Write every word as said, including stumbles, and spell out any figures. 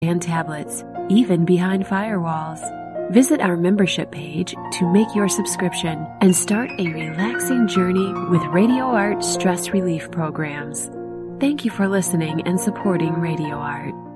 and tablets, even behind firewalls. Visit our membership page to make your subscription and start a relaxing journey with RadioArt stress relief programs. Thank you for listening and supporting RadioArt.